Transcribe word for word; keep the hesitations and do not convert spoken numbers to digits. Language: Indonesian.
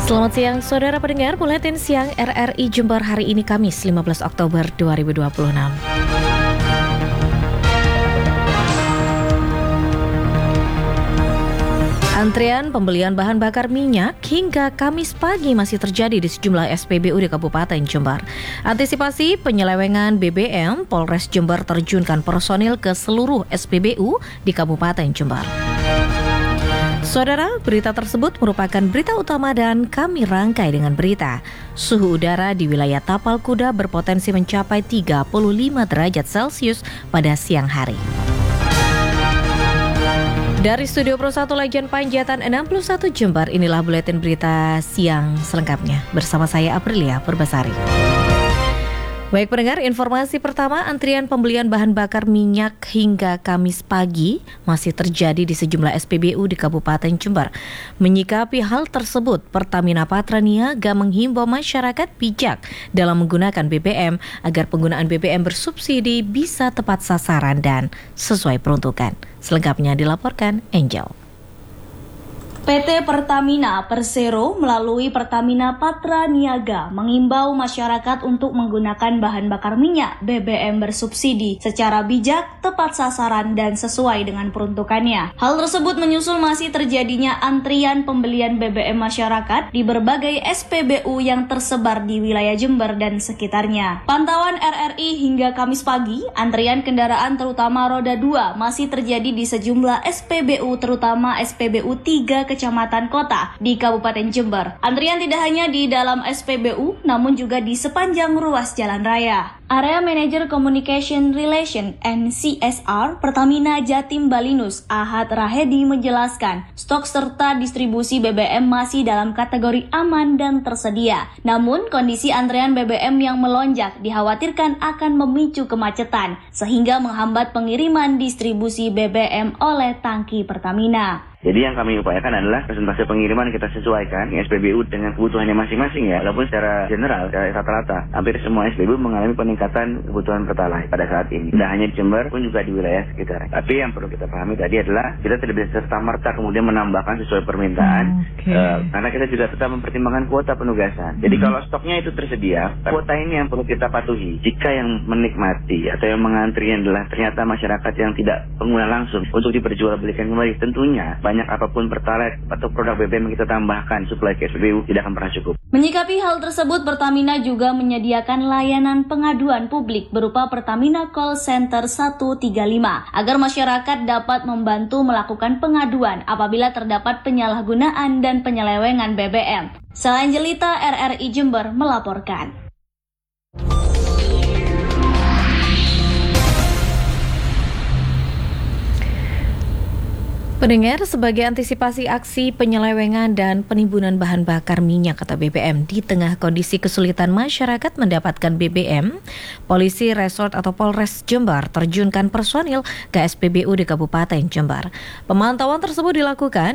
Selamat siang, saudara pendengar. Buletin siang R R I Jember hari ini Kamis lima belas Oktober dua ribu dua puluh enam. Antrian pembelian bahan bakar minyak hingga Kamis pagi masih terjadi di sejumlah S P B U di Kabupaten Jember. Antisipasi penyelewengan B B M, Polres Jember terjunkan personil ke seluruh S P B U di Kabupaten Jember. Saudara, berita tersebut merupakan berita utama dan kami rangkai dengan berita. Suhu udara di wilayah Tapal Kuda berpotensi mencapai tiga puluh lima derajat Celcius pada siang hari. Dari Studio Pro satu Legend Panjatan enam puluh satu Jember, inilah buletin berita siang selengkapnya. Bersama saya Aprilia Purbasari. Baik pendengar, informasi pertama, antrian pembelian bahan bakar minyak hingga Kamis pagi masih terjadi di sejumlah S P B U di Kabupaten Jember. Menyikapi hal tersebut, Pertamina Patra Niaga menghimbau masyarakat bijak dalam menggunakan B B M agar penggunaan B B M bersubsidi bisa tepat sasaran dan sesuai peruntukan. Selengkapnya dilaporkan Angel. P T Pertamina Persero melalui Pertamina Patra Niaga mengimbau masyarakat untuk menggunakan bahan bakar minyak B B M bersubsidi secara bijak, tepat sasaran, dan sesuai dengan peruntukannya. Hal tersebut menyusul masih terjadinya antrian pembelian B B M masyarakat di berbagai S P B U yang tersebar di wilayah Jember dan sekitarnya. Pantauan R R I hingga Kamis pagi, antrian kendaraan terutama roda dua masih terjadi di sejumlah S P B U, terutama S P B U tiga Kecamatan Kota di Kabupaten Jember. Antrian tidak hanya di dalam S P B U, namun juga di sepanjang ruas jalan raya. Area Manager Communication Relation and C S R Pertamina Jatim Balinus, Ahad Rahedi menjelaskan, stok serta distribusi B B M masih dalam kategori aman dan tersedia. Namun, kondisi antrean B B M yang melonjak dikhawatirkan akan memicu kemacetan, sehingga menghambat pengiriman distribusi B B M oleh tangki Pertamina. Jadi yang kami upayakan adalah presentasi pengiriman kita sesuaikan S P B U dengan kebutuhannya masing-masing ya. Walaupun secara general, secara rata-rata, hampir semua S P B U mengalami peningkatan kebutuhan Pertalite pada saat ini. Tidak hanya di Jember pun juga di wilayah sekitar. Tapi yang perlu kita pahami tadi adalah kita tidak bisa serta-merta kemudian menambahkan sesuai permintaan. Okay. Uh, karena kita juga tetap mempertimbangkan kuota penugasan. Jadi hmm. kalau stoknya itu tersedia, kuota ini yang perlu kita patuhi. Jika yang menikmati atau yang mengantri adalah ternyata masyarakat yang tidak pengguna langsung untuk diperjualbelikan kembali, tentunya banyak apapun Pertalite atau produk B B M yang kita tambahkan suplai ke S P B U tidak akan pernah cukup. Menyikapi hal tersebut, Pertamina juga menyediakan layanan pengaduan publik berupa Pertamina Call Center seratus tiga puluh lima agar masyarakat dapat membantu melakukan pengaduan apabila terdapat penyalahgunaan dan penyelewengan B B M. Selanjutnya R R I Jember melaporkan. Pendengar, sebagai antisipasi aksi penyelewengan dan penimbunan bahan bakar minyak atau B B M di tengah kondisi kesulitan masyarakat mendapatkan B B M, Polisi Resort atau Polres Jember terjunkan personil ke S P B U di Kabupaten Jember. Pemantauan tersebut dilakukan